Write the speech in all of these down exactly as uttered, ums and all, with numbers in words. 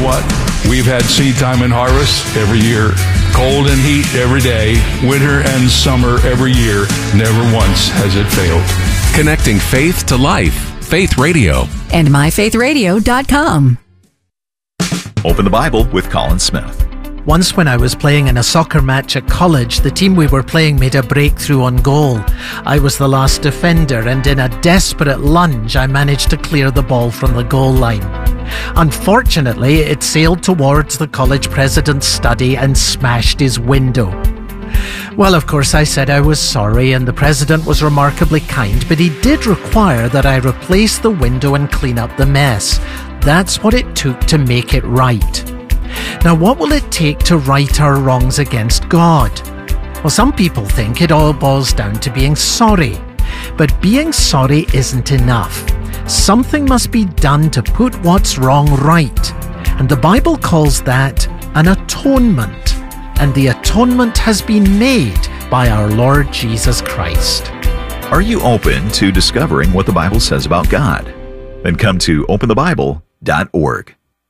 what? We've had seed time and harvest every year, cold and heat every day, winter and summer every year. Never once has it failed. Connecting faith to life. Faith Radio. And my faith radio dot com. Open the Bible with Colin Smith. Once when I was playing in a soccer match at college, the team we were playing made a breakthrough on goal. I was the last defender, and in a desperate lunge, I managed to clear the ball from the goal line. Unfortunately, it sailed towards the college president's study and smashed his window. Well, of course, I said I was sorry, and the president was remarkably kind, but he did require that I replace the window and clean up the mess. That's what it took to make it right. Now, what will it take to right our wrongs against God? Well, some people think it all boils down to being sorry. But being sorry isn't enough. Something must be done to put what's wrong right. And the Bible calls that an atonement. And the atonement has been made by our Lord Jesus Christ. Are you open to discovering what the Bible says about God? Then come to open the bible dot org.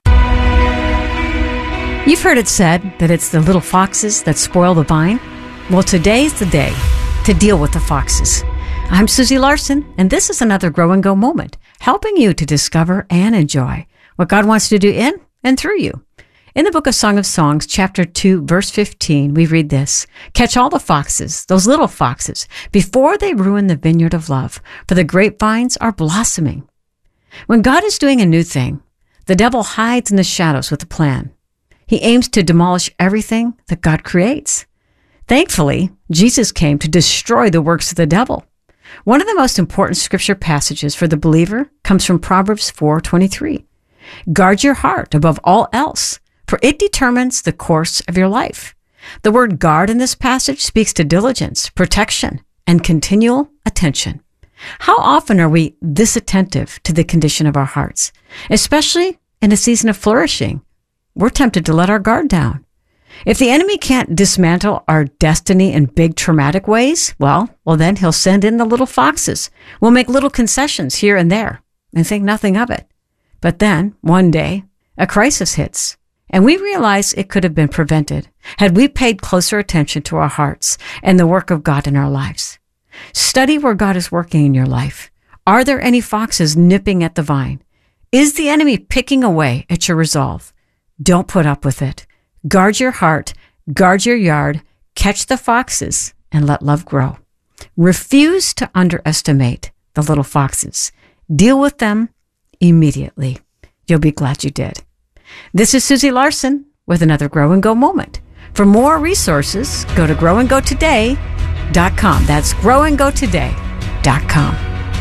You've heard it said that it's the little foxes that spoil the vine. Well, today's the day to deal with the foxes. I'm Susie Larson, and this is another Grow and Go moment, helping you to discover and enjoy what God wants to do in and through you. In the book of Song of Songs, chapter two, verse fifteen, we read this: "Catch all the foxes, those little foxes, before they ruin the vineyard of love, for the grapevines are blossoming." When God is doing a new thing, the devil hides in the shadows with a plan. He aims to demolish everything that God creates. Thankfully, Jesus came to destroy the works of the devil. One of the most important scripture passages for the believer comes from Proverbs four twenty-three. "Guard your heart above all else, for it determines the course of your life." The word guard in this passage speaks to diligence, protection, and continual attention. How often are we this attentive to the condition of our hearts, especially in a season of flourishing? We're tempted to let our guard down. If the enemy can't dismantle our destiny in big traumatic ways, well, well, then he'll send in the little foxes. We'll make little concessions here and there and think nothing of it. But then, one day, a crisis hits, and we realize it could have been prevented had we paid closer attention to our hearts and the work of God in our lives. Study where God is working in your life. Are there any foxes nipping at the vine? Is the enemy picking away at your resolve? Don't put up with it. Guard your heart, guard your yard, catch the foxes, and let love grow. Refuse to underestimate the little foxes. Deal with them immediately. You'll be glad you did. This is Susie Larson with another Grow and Go moment. For more resources, go to grow and go today dot com. That's grow and go today dot com.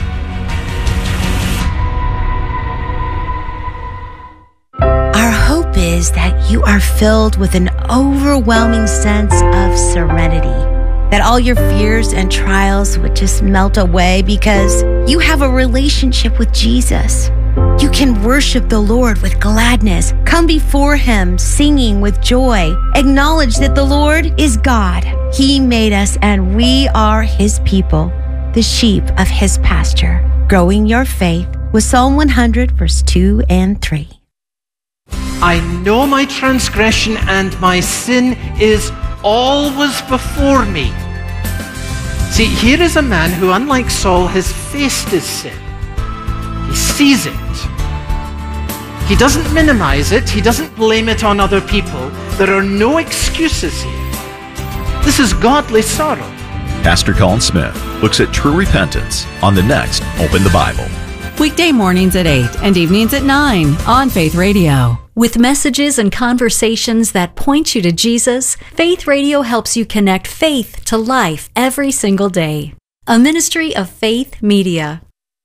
Our hope is that you are filled with an overwhelming sense of serenity, that all your fears and trials would just melt away because you have a relationship with Jesus. You can worship the Lord with gladness, come before Him singing with joy, acknowledge that the Lord is God. He made us and we are His people, the sheep of His pasture. Growing your faith with Psalm one hundred, verse two and three. I know my transgression and my sin is always before me. See, here is a man who, unlike Saul, has faced his sin. He sees it. He doesn't minimize it. He doesn't blame it on other people. There are no excuses here. This is godly sorrow. Pastor Colin Smith looks at true repentance on the next Open the Bible. Weekday mornings at eight and evenings at nine on Faith Radio. With messages and conversations that point you to Jesus, Faith Radio helps you connect faith to life every single day. A ministry of Faith Media.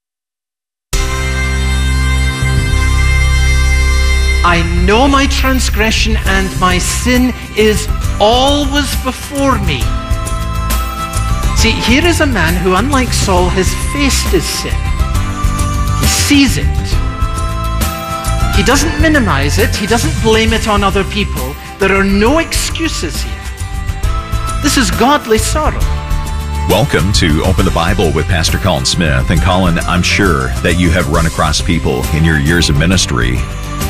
I know my transgression and my sin is always before me. See, here is a man who, unlike Saul, has faced his sin. He sees it. He doesn't minimize it. He doesn't blame it on other people. There are no excuses here. This is godly sorrow. Welcome to Open the Bible with Pastor Colin Smith. And Colin, I'm sure that you have run across people in your years of ministry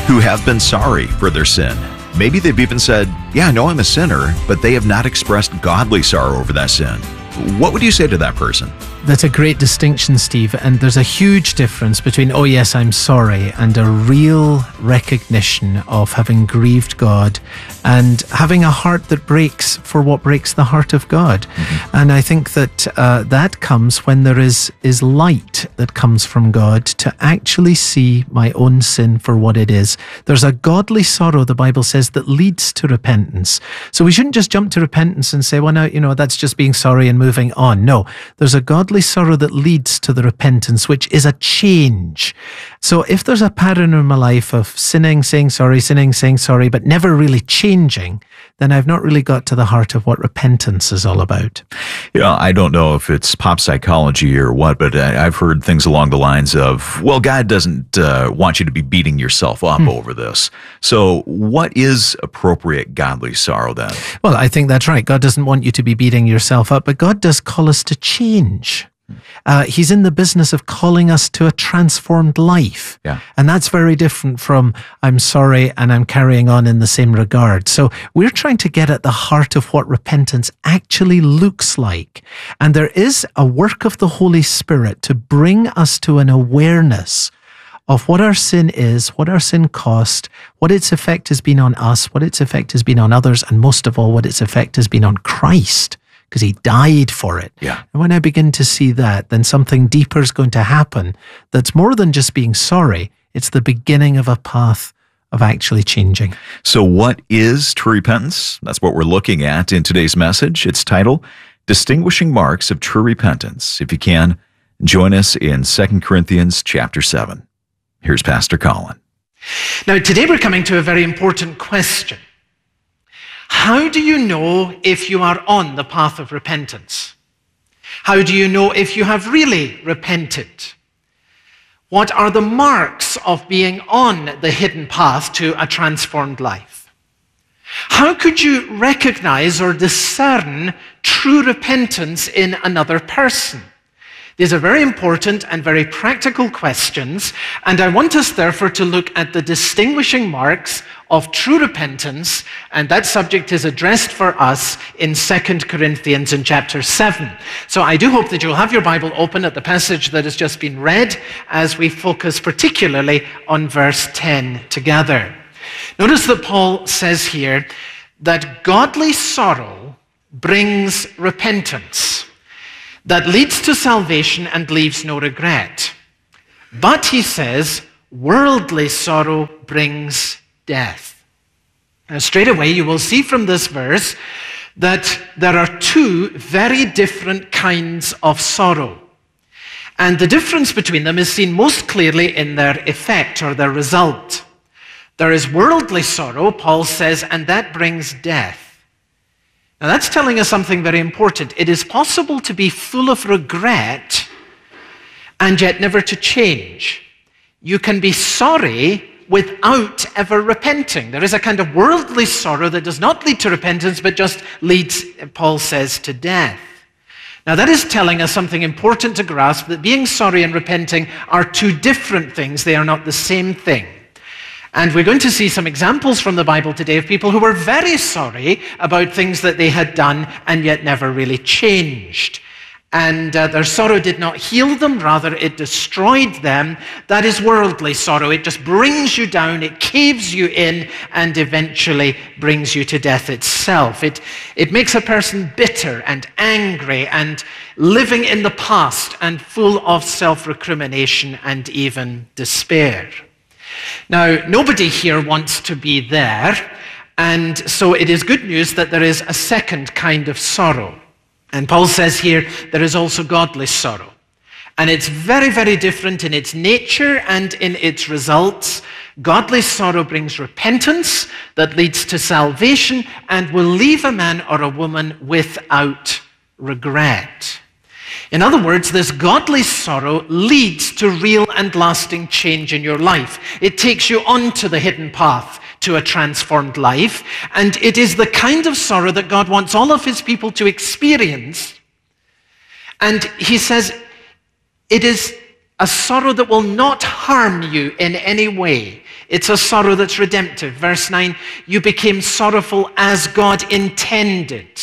who have been sorry for their sin. Maybe they've even said, yeah, I know I'm a sinner, but they have not expressed godly sorrow over that sin. What would you say to that person? That's a great distinction, Steve, and there's a huge difference between, oh yes, I'm sorry, and a real recognition of having grieved God and having a heart that breaks for what breaks the heart of God. Mm-hmm. And I think that uh, that comes when there is, is light that comes from God to actually see my own sin for what it is. There's a godly sorrow, the Bible says, that leads to repentance. So we shouldn't just jump to repentance and say, well, no, you know, that's just being sorry and moving on. No, there's a godly sorrow that leads to the repentance, which is a change. So if there's a pattern in my life of sinning, saying sorry, sinning, saying sorry, but never really changing, then I've not really got to the heart of what repentance is all about. Yeah, I don't know if it's pop psychology or what, but I've heard things along the lines of, well, God doesn't uh, want you to be beating yourself up hmm. over this. So what is appropriate godly sorrow then? Well, I think that's right. God doesn't want you to be beating yourself up, but God does call us to change. Uh, he's in the business of calling us to a transformed life. Yeah. And that's very different from I'm sorry and I'm carrying on in the same regard. So we're trying to get at the heart of what repentance actually looks like. And there is a work of the Holy Spirit to bring us to an awareness of what our sin is, what our sin cost, what its effect has been on us, what its effect has been on others, and most of all, what its effect has been on Christ, because he died for it. Yeah. And when I begin to see that, then something deeper is going to happen that's more than just being sorry. It's the beginning of a path of actually changing. So what is true repentance? That's what we're looking at in today's message. Its title, Distinguishing Marks of True Repentance. If you can, join us in Second Corinthians chapter seven. Here's Pastor Colin. Now, today we're coming to a very important question. How do you know if you are on the path of repentance? How do you know if you have really repented? What are the marks of being on the hidden path to a transformed life? How could you recognize or discern true repentance in another person? These are very important and very practical questions, and I want us therefore to look at the distinguishing marks of true repentance, and that subject is addressed for us in Second Corinthians in chapter seven. So I do hope that you'll have your Bible open at the passage that has just been read as we focus particularly on verse ten together. Notice that Paul says here that godly sorrow brings repentance that leads to salvation and leaves no regret. But, he says, worldly sorrow brings death. Now, straight away, you will see from this verse that there are two very different kinds of sorrow. And the difference between them is seen most clearly in their effect or their result. There is worldly sorrow, Paul says, and that brings death. Now that's telling us something very important. It is possible to be full of regret and yet never to change. You can be sorry without ever repenting. There is a kind of worldly sorrow that does not lead to repentance, but just leads, Paul says, to death. Now that is telling us something important to grasp, that being sorry and repenting are two different things. They are not the same thing. And we're going to see some examples from the Bible today of people who were very sorry about things that they had done and yet never really changed. And uh, their sorrow did not heal them, rather it destroyed them. That is worldly sorrow. It just brings you down, it caves you in, and eventually brings you to death itself. It, it makes a person bitter and angry and living in the past and full of self-recrimination and even despair. Now, nobody here wants to be there, and so it is good news that there is a second kind of sorrow. And Paul says here, there is also godly sorrow. And it's very, very different in its nature and in its results. Godly sorrow brings repentance that leads to salvation and will leave a man or a woman without regret. In other words, this godly sorrow leads to real and lasting change in your life. It takes you onto the hidden path to a transformed life, and it is the kind of sorrow that God wants all of his people to experience. And he says it is a sorrow that will not harm you in any way. It's a sorrow that's redemptive. Verse nine, you became sorrowful as God intended,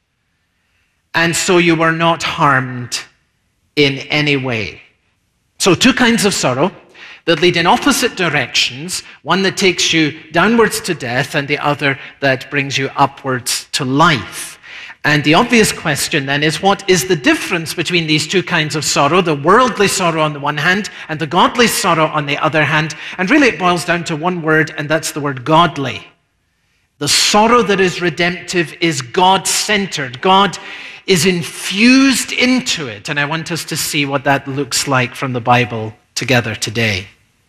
and so you were not harmed in any way. So two kinds of sorrow that lead in opposite directions, one that takes you downwards to death and the other that brings you upwards to life. And the obvious question then is, what is the difference between these two kinds of sorrow, the worldly sorrow on the one hand and the godly sorrow on the other hand? And really it boils down to one word, and that's the word godly. The sorrow that is redemptive is God-centered. God is infused into it, and I want us to see what that looks like from the Bible together today.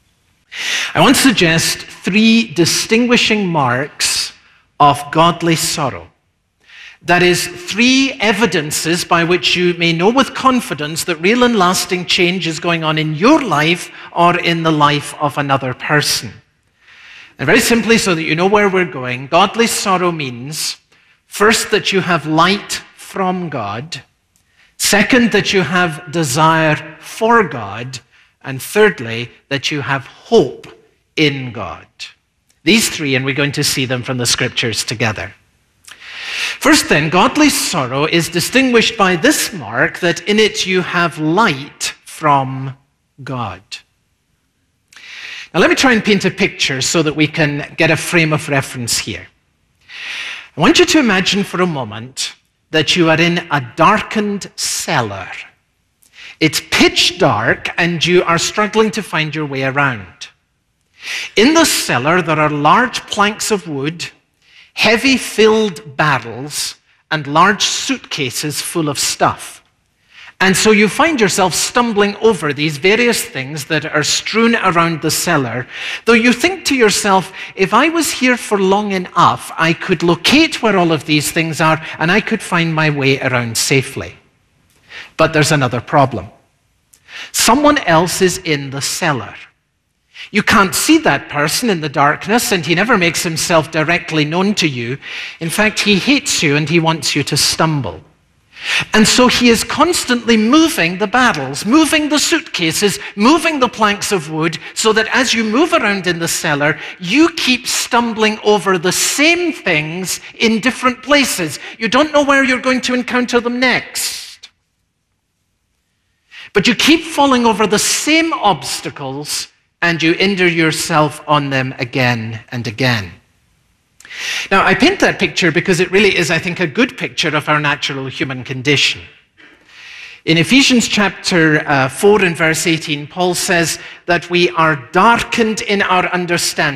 I want to suggest three distinguishing marks of godly sorrow. That is, three evidences by which you may know with confidence that real and lasting change is going on in your life or in the life of another person. And very simply, so that you know where we're going, godly sorrow means, first, that you have light from God, second, that you have desire for God, and thirdly, that you have hope in God. These three, and we're going to see them from the scriptures together. First then, godly sorrow is distinguished by this mark, that in it you have light from God. Now let me try and paint a picture so that we can get a frame of reference here. I want you to imagine for a moment that you are in a darkened cellar. It's pitch dark and you are struggling to find your way around. In the cellar there are large planks of wood, heavy filled barrels, and large suitcases full of stuff. And so you find yourself stumbling over these various things that are strewn around the cellar, though you think to yourself, if I was here for long enough, I could locate where all of these things are and I could find my way around safely. But there's another problem. Someone else is in the cellar. You can't see that person in the darkness, and he never makes himself directly known to you. In fact, he hates you and he wants you to stumble. And so he is constantly moving the barrels, moving the suitcases, moving the planks of wood, so that as you move around in the cellar, you keep stumbling over the same things in different places. You don't know where you're going to encounter them next. But you keep falling over the same obstacles, and you injure yourself on them again and again. Now, I paint that picture because it really is, I think, a good picture of our natural human condition. In Ephesians chapter uh, four and verse eighteen, Paul says that we are darkened in our understanding.